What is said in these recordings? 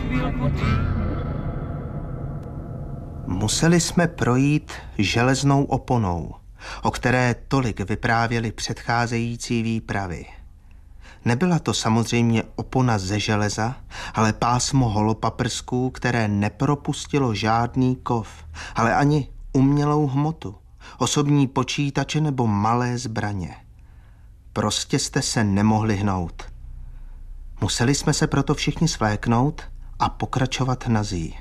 Museli jsme projít železnou oponou, o které tolik vyprávěly předcházející výpravy. Nebyla to samozřejmě opona ze železa, ale pásmo holopaprsků, které nepropustilo žádný kov, ale ani umělou hmotu, osobní počítače nebo malé zbraně. Prostě jste se nemohli hnout. Museli jsme se proto všichni svléknout a pokračovat nazí.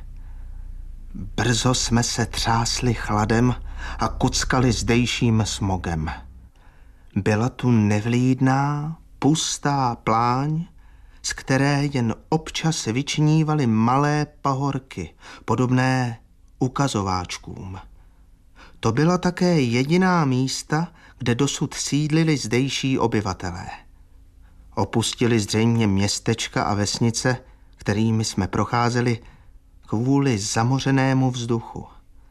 Brzo jsme se třásli chladem a kuckali zdejším smogem. Byla tu nevlídná, pustá pláň, z které jen občas vyčnívaly malé pahorky, podobné ukazováčkům. To byla také jediná místa, kde dosud sídlili zdejší obyvatelé. Opustili zřejmě městečka a vesnice, kterými jsme procházeli, kvůli zamořenému vzduchu.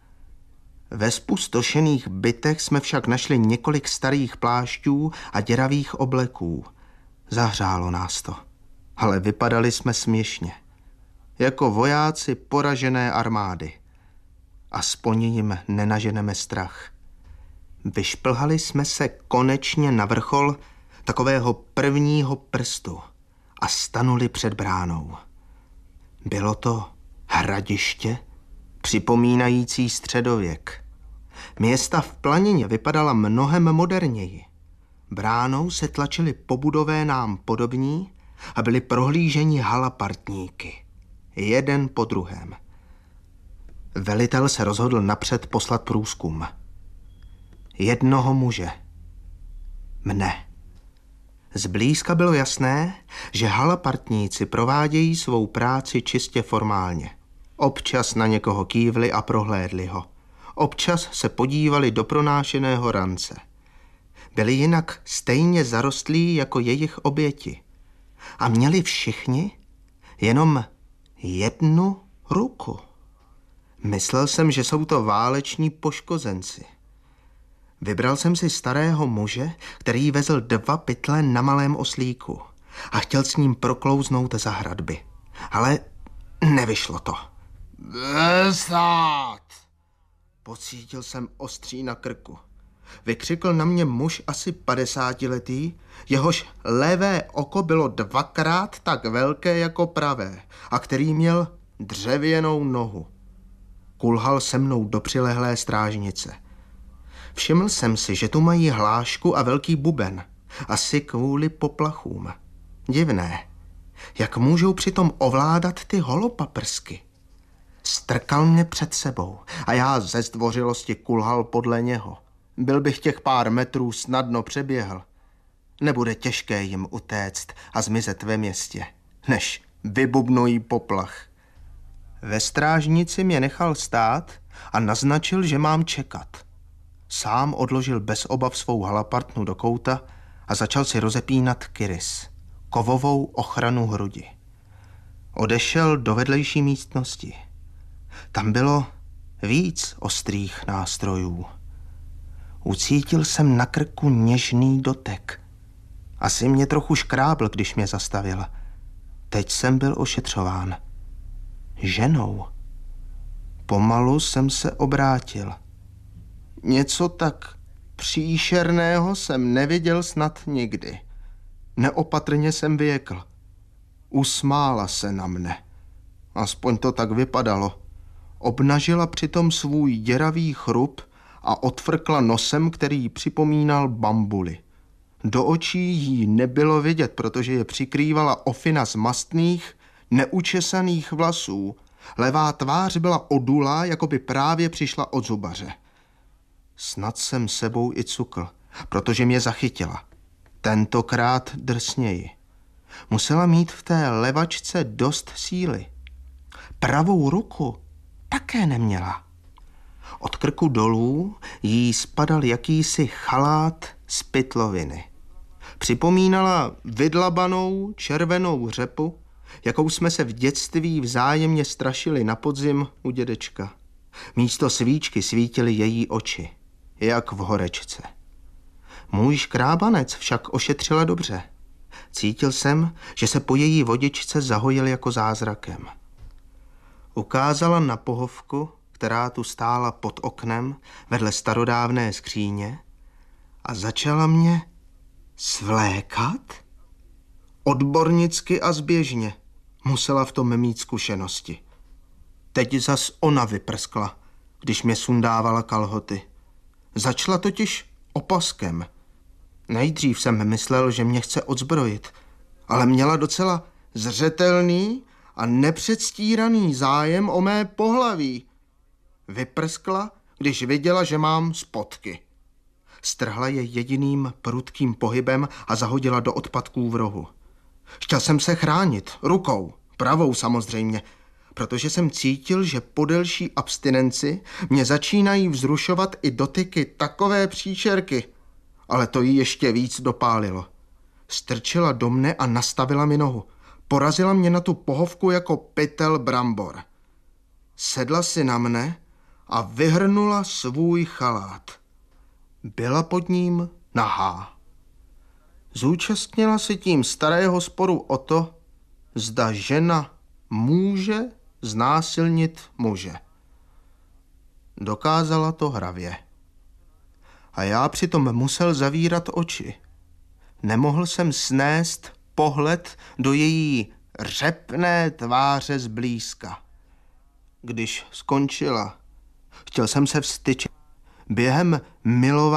Ve spustošených bytech jsme však našli několik starých plášťů a děravých obleků. Zahřálo nás to, ale vypadali jsme směšně, jako vojáci poražené armády. Aspoň jim nenaženeme strach. Vyšplhali jsme se konečně na vrchol takového prvního prstu a stanuli před bránou. Bylo to hradiště, připomínající středověk. Města v planině vypadala mnohem moderněji. Bránou se tlačili pobudové nám podobní a byli prohlíženi halapartníky. Jeden po druhém. Velitel se rozhodl napřed poslat průzkum. Jednoho muže. Mne. Zblízka bylo jasné, že halapartníci provádějí svou práci čistě formálně. Občas na někoho kývli a prohlédli ho. Občas se podívali do pronášeného rance. Byli jinak stejně zarostlí jako jejich oběti. A měli všichni jenom jednu ruku. Myslel jsem, že jsou to váleční poškozenci. Vybral jsem si starého muže, který vezl 2 pytle na malém oslíku a chtěl s ním proklouznout za hradby. Ale nevyšlo to. Stát! Pocítil jsem ostří na krku. Vykřikl na mě muž asi 50letý, jehož levé oko bylo 2krát tak velké jako pravé a který měl dřevěnou nohu. Kulhal se mnou do přilehlé strážnice. Všiml jsem si, že tu mají hlášku a velký buben, asi kvůli poplachům. Divné, jak můžou přitom ovládat ty holopaprsky. Strkal mě před sebou a já ze zdvořilosti kulhal podle něho. Byl bych těch pár metrů snadno přeběhl. Nebude těžké jim utéct a zmizet ve městě, než vybubnují poplach. Ve strážnici mě nechal stát a naznačil, že mám čekat. Sám odložil bez obav svou halapartnu do kouta a začal si rozepínat kyris, kovovou ochranu hrudi. Odešel do vedlejší místnosti. Tam bylo víc ostrých nástrojů. Ucítil jsem na krku něžný dotek. Asi mě trochu škrábl, když mě zastavil. Teď jsem byl ošetřován. Ženou. Pomalu jsem se obrátil. Něco tak příšerného jsem neviděl snad nikdy. Neopatrně jsem vyjekl. Usmála se na mne. Aspoň to tak vypadalo. Obnažila přitom svůj děravý chrup a odfrkla nosem, který připomínal bambuli. Do očí jí nebylo vidět, protože je přikrývala ofina z mastných, neučesaných vlasů. Levá tvář byla odulá, jako by právě přišla od zubaře. Snad jsem sebou i cukl, protože mě zachytila. Tentokrát drsněji. Musela mít v té levačce dost síly. Pravou ruku také neměla. Od krku dolů jí spadal jakýsi chalát z pytloviny. Připomínala vydlabanou červenou řepu, jakou jsme se v dětství vzájemně strašili na podzim u dědečka. Místo svíčky svítily její oči, jak v horečce. Můj škrábanec však ošetřila dobře. Cítil jsem, že se po její vodičce zahojil jako zázrakem. Ukázala na pohovku, která tu stála pod oknem vedle starodávné skříně a začala mě svlékat. Odbornicky a zběžně. Musela v tom mít zkušenosti. Teď zas ona vyprskla, když mě sundávala kalhoty. Začala totiž opaskem. Nejdřív jsem myslel, že mě chce odzbrojit, ale měla docela zřetelný a nepředstíraný zájem o mé pohlaví. Vyprskla, když viděla, že mám spodky. Strhla je jediným prudkým pohybem a zahodila do odpadků v rohu. Chtěl jsem se chránit rukou, pravou samozřejmě, protože jsem cítil, že po delší abstinenci mě začínají vzrušovat i dotyky takové příšerky, ale to jí ještě víc dopálilo. Strčila do mne a nastavila mi nohu. Porazila mě na tu pohovku jako pytel brambor. Sedla si na mne a vyhrnula svůj chalát. Byla pod ním nahá. Zúčastnila se tím starého sporu o to, zda žena může znásilnit muže. Dokázala to hravě. A já přitom musel zavírat oči. Nemohl jsem snést pohled do její řepné tváře zblízka. Když skončila, chtěl jsem se vztyčit. Během milování